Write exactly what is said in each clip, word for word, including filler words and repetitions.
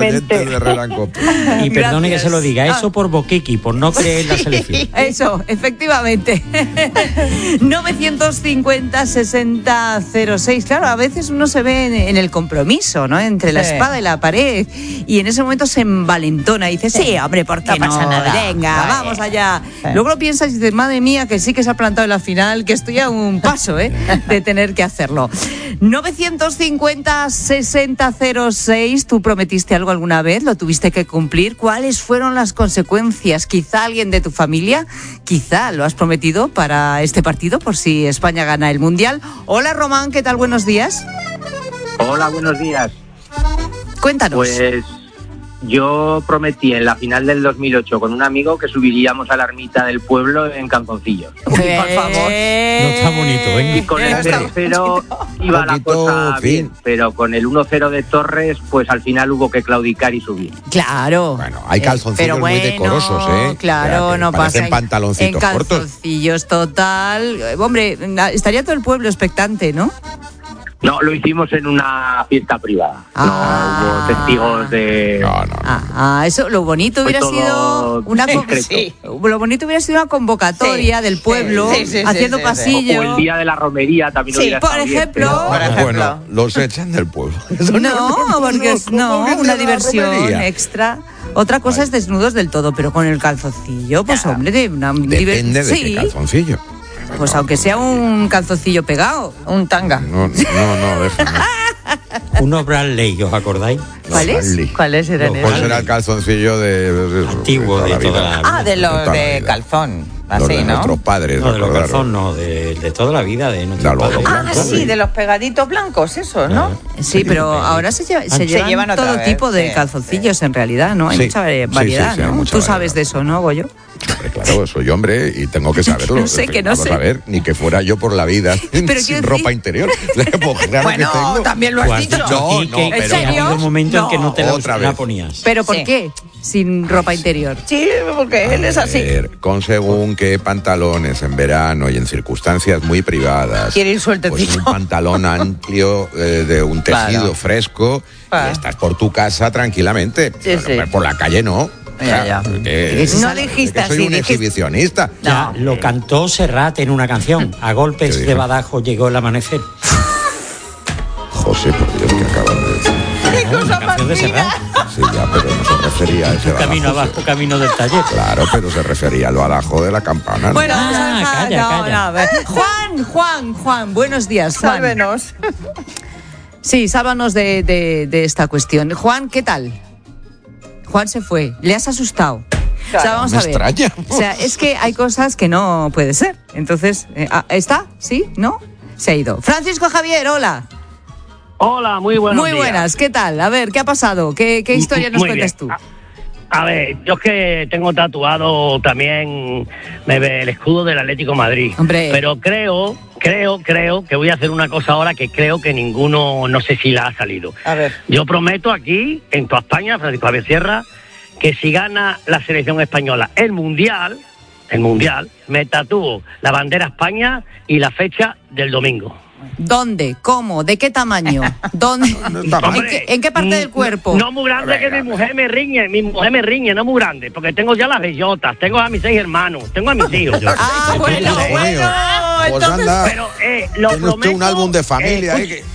Totalmente. oyentes de Herrera en Cope. Y perdone Gracias. que se lo diga, eso Ah. por Boquiqui, por no creer en la selección. Eso, efectivamente. novecientos cincuenta, sesenta, cero seis. Claro, a veces uno se ve en, en el compromiso, ¿no? Entre la Sí. espada y la pared. Y en ese momento se envalentona y dice, sí, hombre, ¿por qué No no? pasa nada. Venga, Vale. vamos allá. Sí. Luego lo piensas y dices, madre mía, que sí que se ha plantado en la final, que estoy a un paso, ¿eh? De tener que hacerlo. novecientos cincuenta, sesenta, cero seis. ¿Tú prometiste algo alguna vez? ¿Lo tuviste que cumplir? ¿Cuáles fueron las consecuencias? Quizá alguien de tu familia, quizá lo has prometido para este partido por si España gana el Mundial. Hola Román, ¿qué tal? Buenos días. Hola, buenos días. Cuéntanos. Pues yo prometí en la final del dos mil ocho con un amigo que subiríamos a la ermita del pueblo en calzoncillos. Uy, por favor. No está bonito, venga. Y con el No está cero cero iba la Poquito cosa fin. bien, pero con el uno cero de Torres, pues al final hubo que claudicar y subir. Claro. Bueno, hay Eh, calzoncillos pero muy bueno, decorosos, ¿eh? Claro, O sea, que no parecen pasa. pantaloncitos en cortos. calzoncillos, total. Eh, Hombre, na- estaría todo el pueblo expectante, ¿no? No, lo hicimos en una fiesta privada. Ah. No hubo testigos de... No, no. Ah, ah, eso, lo bonito Fue hubiera todo sido una con- discreto. Sí. lo bonito hubiera sido una convocatoria Sí, del sí, pueblo sí, sí, sí, haciendo sí, sí. pasillo. O el día de la romería también Sí, hubiera por estado bien, ejemplo. pero- Por ejemplo. Bueno, los echan del pueblo. No, porque es no, ¿cómo que una de la diversión romería? extra. Otra cosa Ay. es desnudos del todo, pero con el calzoncillo, pues hombre, de una Depende de sí, qué calzoncillo. pues aunque sea un calzoncillo pegado. Un tanga. No, no, no, déjame. Unos Bradley, ¿os acordáis? ¿Cuál es? Bradley. ¿Cuáles eran Los Pues esos? era el calzoncillo de... Antiguo, de la toda vida. la vida. Ah, de los De toda la de vida. calzón. Los Así, de ¿no? nuestros padres. No, de los recordaron. calzón, no, de, de toda la vida, de nuestros De los padres. Ah, blancos. sí, de los pegaditos blancos, esos, ¿no? Sí, pero ahora se, lleva- se Se llevan, llevan otra todo vez, tipo de sí, calzoncillos en realidad, ¿no? Hay Sí, mucha sí, sí, variedad, sí, hay ¿no? mucha Tú sabes variedad. de eso, ¿no, Goyo? Hombre, claro, soy hombre y tengo que saberlo. No sé, que no Vamos sé. a ver, ni que fuera yo por la vida Pero sin quiero ropa decir- interior. Pues claro Bueno, que tengo. también lo has Tú has dicho. dicho No, aquí no, que, pero- que ha habido un momento en que no te la, Otra la vez. ponías. ¿Pero por Sí. qué? Sin ropa interior. Sí, porque él es A así. ver, con según qué pantalones en verano y en circunstancias muy privadas. Quiere ir sueltecito. Pues un pantalón amplio eh, de un tejido Claro. fresco Claro. y estás por tu casa tranquilamente. Sí, sí. Por la calle no. Ya, ya. que- No que dijiste soy así, un dijiste- exhibicionista. Ya, lo cantó Serrat en una canción. A ¿Qué golpes dijo? de Badajoz llegó el amanecer. José, por Dios, que acabas de decir. ¡Qué Una cosa más canción de fina! Serrat. Sí, ya, pero no se refería a ese Un camino badajo. abajo, camino del taller. Claro, pero se refería al badajo de la campana. ¿no? Bueno, Ah, vamos a dejar- calla, no, calla. no, a ver. Juan, Juan, Juan, buenos días, Juan. Sálvenos. Sí, sálvanos de, de, de esta cuestión. Juan, ¿qué tal? Juan se fue. ¿Le has asustado? O sea, Claro, vamos me a ver. extraña. O sea, es que hay cosas que no puede ser. Entonces, eh, ah, ¿está? ¿Sí? ¿No? Se ha ido. Francisco Javier, hola. Hola, muy buenos Muy días. buenas, ¿qué tal? A ver, ¿qué ha pasado? ¿Qué, qué historia nos Muy cuentas bien. tú? A, a ver, yo es que tengo tatuado también me ve el escudo del Atlético de Madrid. Hombre. Pero creo, creo, creo que voy a hacer una cosa ahora que creo que ninguno, no sé si la ha salido. A ver. Yo prometo aquí, en toda España, Francisco Javier Sierra, que si gana la selección española el Mundial, el Mundial, me tatúo la bandera España y la fecha del domingo. ¿Dónde? ¿Cómo? ¿De qué tamaño? ¿Dónde? ¿En, Hombre, qué, en qué parte mm, del cuerpo? No muy grande, que mi mujer me riñe, mi mujer me riñe, no muy grande, porque tengo ya las bellotas, tengo a mis seis hermanos, tengo a mis hijos. yo. Ah, bueno, Dios bueno. mío. Pues Entonces, anda, Pero eh, lo tiene usted prometo. un álbum de familia. eh, eh, que-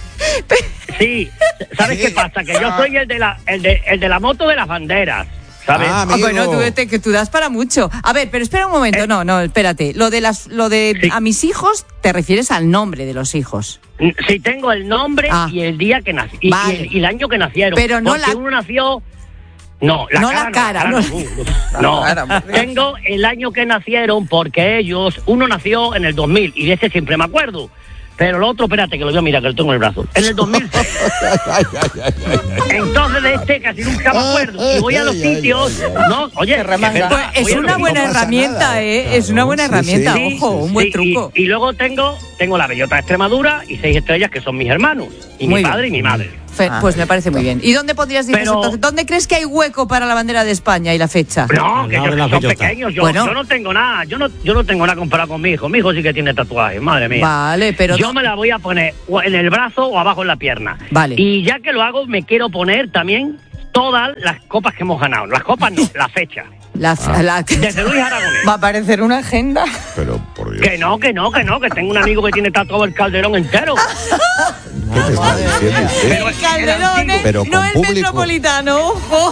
Sí, ¿sabes Sí. qué pasa? Que yo soy el de la, el de, el de la moto de las banderas, ¿sabes? Ah, Ah, amigo. bueno, tú, te- que tú das para mucho. A ver, pero espera un momento. No, no, espérate. Lo de las, lo de Eh. Sí. a mis hijos, te refieres al nombre de los hijos. Sí, tengo el nombre Ah. y el día que nací y, Vale. y el, y el año que nacieron. Pero no porque la- uno nació. No, la No cara. la cara, no, no. la cara no. No, cara, por Dios. tengo el año que nacieron porque ellos, uno nació en el dos mil y de ese siempre me acuerdo. Pero el otro, espérate, que lo voy a mirar, que lo tengo en el brazo. En el dos mil seis. Ay, ay, ay, ay, ay. Entonces de este casi nunca me acuerdo. Y voy a los Ay, ay, sitios. ay, ay. No, oye, remanga. es verdad, Pues es voy a una los buena no pasa herramienta, nada. ¿eh? Es una buena Sí, herramienta, sí. ojo, un buen Sí, truco. Y, y luego tengo tengo la bellota de Extremadura y seis estrellas que son mis hermanos. Y Muy mi bien. padre y mi madre. Fe- Ah. pues me parece muy bien. ¿Y dónde podrías decir Pero- entonces? ¿Dónde crees que hay hueco para la bandera de España y la fecha? No, Al que lado yo- de las son bellotas. pequeños. Yo, Bueno. yo no tengo nada. Yo no, yo no tengo nada comparado con mi hijo. Mi hijo sí que tiene tatuajes, madre mía. Vale, pero Yo no- me la voy a poner o en el brazo o abajo en la pierna. Vale. Y ya que lo hago, me quiero poner también todas las copas que hemos ganado. Las copas no, la fecha. La, Ah. la- Desde Luis Aragonés. Va a aparecer una agenda. Pero, por Dios. Que no, que no, que no, que tengo un amigo que tiene tatuado el Calderón entero. ¿Qué te está diciendo usted? Pero- El Calderón, ¿eh? Pero no con el público. Metropolitano, ojo.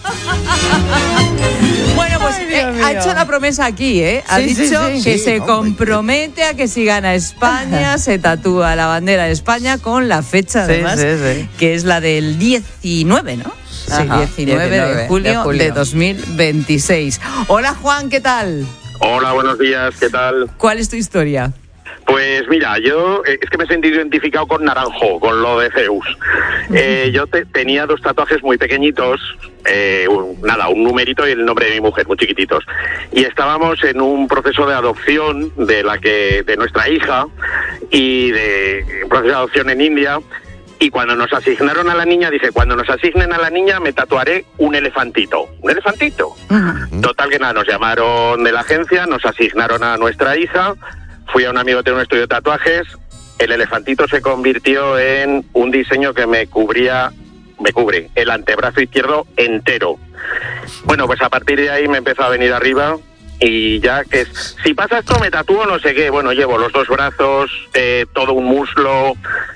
Bueno, pues Ay, eh, Dios ha mío. hecho la promesa aquí, ¿eh? Ha Sí, sí, dicho sí. que Sí, se no, compromete a que si gana España se tatúa la bandera de España con la fecha, Sí, además, sí, sí. que es la del diecinueve, ¿no? Sí, Ajá, diecinueve, diecinueve de, de julio julio. de dos mil veintiséis. Hola, Juan, ¿qué tal? Hola, buenos días, ¿qué tal? ¿Cuál es tu historia? Pues mira, yo eh, es que me he sentido identificado con Naranjo, con lo de Zeus. Eh, yo te- tenía dos tatuajes muy pequeñitos, eh, un- nada, un numerito y el nombre de mi mujer, muy chiquititos. Y estábamos en un proceso de adopción de la que de nuesra hija y de un proceso de adopción en India. Y cuando nos asignaron a la niña, dije, cuando nos asignen a la niña me tatuaré un elefantito. ¿Un elefantito? Total que nada, nos llamaron de la agencia, nos asignaron a nuestra hija, fui a un amigo que tiene un estudio de tatuajes, el elefantito se convirtió en un diseño que me cubría, me cubre el antebrazo izquierdo entero. Bueno, pues a partir de ahí me empezó a venir arriba y ya que es, si pasa esto me tatúo no sé qué, bueno, llevo los dos brazos, eh, todo un muslo,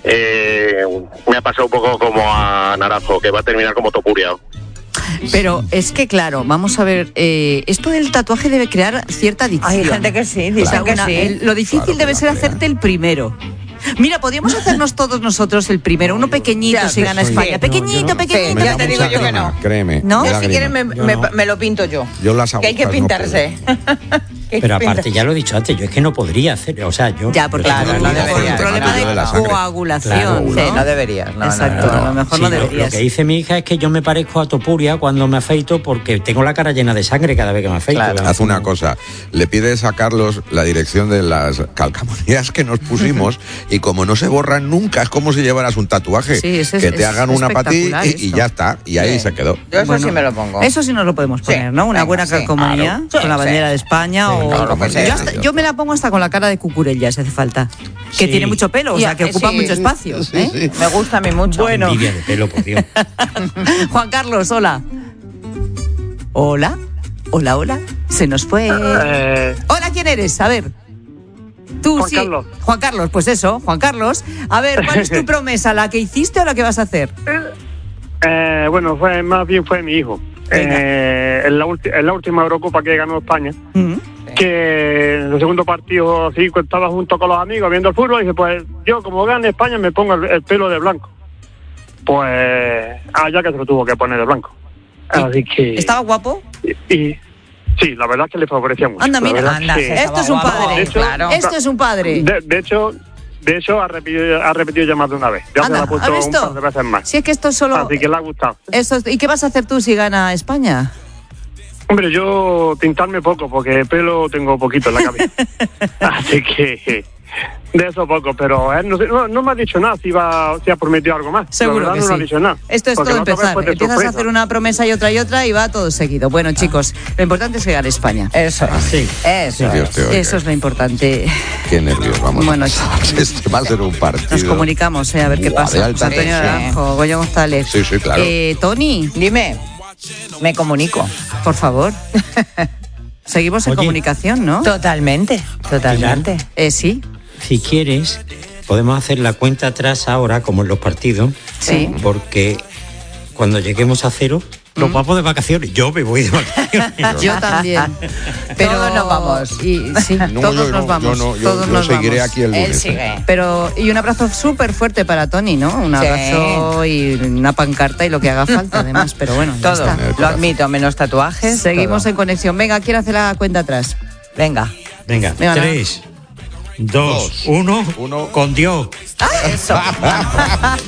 eh, me ha pasado un poco como a Naranjo, que va a terminar como Topuria. Pero es que, claro, vamos a ver, eh, esto del tatuaje debe crear cierta adicción. Hay gente que sí, dicen O sea, que una- sí. el- lo difícil Claro que debe la ser crea. hacerte el primero. Mira, podríamos hacernos todos nosotros el primero, uno pequeñito Ya, si gana sí. España. No, Pequeñito, yo no. pequeñito. Sí, ya te digo mucha yo que grima, no. Créeme. ¿No? me Yo da si quieres me, grima. Yo me- no. me lo pinto yo. Yo las Que hay que agujas no pintarse. Que hay Pero que aparte, pintar- ya lo he dicho antes, yo es que no podría hacer, o sea, yo... Ya, porque yo Claro, tengo no una- debería. por un El problema tema de la de sangre. coagulación, Claro, ¿no? Sí, no deberías. No, Exacto, no, no. a lo mejor Sí, no lo- deberías. Lo que dice mi hija es que yo me parezco a Topuria cuando me afeito porque tengo la cara llena de sangre cada vez que me afeito. Claro. Haz una cosa, le pides a Carlos la dirección de las calcamonías que nos pusimos y como no se borran nunca, es como si llevaras un tatuaje. Sí, ese es- que te es hagan una para ti espectacular y, y esto. ya está, y ahí Sí. se quedó. Yo eso Bueno, sí me lo pongo. Eso sí nos lo podemos Sí, poner, ¿no? Una venga, buena sí, calcomanía claro. con la Sí, bandera sí. de España Sí, o... claro, lo que yo, sea. hasta- yo me la pongo hasta con la cara de cucurella si hace falta. Que Sí. tiene mucho pelo, o Ya, sea, que eh, ocupa sí. mucho espacio. ¿eh? Me gusta a mí mucho. Bueno. Envidia de pelo, por Dios. Juan Carlos, hola. Hola. Hola, hola. Se nos fue. Eh, Hola, ¿quién eres? A ver. Tú Juan sí. Carlos. Juan Carlos, pues eso, Juan Carlos. A ver, ¿cuál es tu promesa? ¿La que hiciste o la que vas a hacer? Eh, bueno, fue más bien fue mi hijo. Venga. Eh, en, la ulti- en la última Eurocopa que ganó España, Mm. que en el segundo partido así estaba junto con los amigos viendo el fútbol y dice, pues yo como gane España me pongo el, el pelo de blanco. Pues allá que se lo tuvo que poner de blanco. Así que... ¿Estaba guapo? Y, y- sí, la verdad es que le favorecía mucho. Anda, La mira, verdad anda, que- sí. Esto es un Estaba guapo, padre. de hecho, claro. Esto es un padre. de, de hecho, de hecho ha repetido, ha repetido ya más de una vez. Ya se Anda, lo ha ¿has puesto un visto? par de veces más. Si es que esto es solo... Así que le ha gustado. Eso es- ¿Y qué vas a hacer tú si gana España? Hombre, yo pintarme poco, porque pelo tengo poquito en la cabeza. Así que de eso poco, pero él no, sé, no, no me ha dicho nada si, va, si ha prometido algo más. Seguro la verdad que no sí. me ha dicho nada. Esto es Porque todo la otra vez empezar. fue de Empiezas a sorpresa. hacer una promesa y otra y otra y va todo seguido. Bueno, chicos, lo importante es que gane España. Eso es. Sí. Eso Dios es. te oiga. Eso es lo importante. Qué nervios, vamos. Bueno, Este va a ser un partido. Nos comunicamos, eh, a ver qué Buah, de pasa. alta José Antonio tensión. Naranjo, Goyo González. Sí, sí, claro. Eh, Tony, Dime, me comunico. por favor. Seguimos en Oye. comunicación, ¿no? Totalmente, totalmente. Eh, sí, Si quieres, podemos hacer la cuenta atrás ahora, como en los partidos, sí. porque cuando lleguemos a cero, nos vamos de vacaciones. Yo me voy de vacaciones. Yo también. Pero Todos nos vamos. Y, sí, No, todos yo nos no, vamos. yo no, yo- todos yo nos seguiré vamos. aquí el lunes. Él sigue. Pero, y un abrazo súper fuerte para Tony, ¿no? Un Sí. abrazo y una pancarta y lo que haga falta, además. Pero bueno, ya Todo. está. Lo admito, menos tatuajes. Seguimos todo. en conexión. Venga, ¿quién hace la cuenta atrás? Venga. Venga, Venga, tres, dos, uno, uno. con Dios. Eso.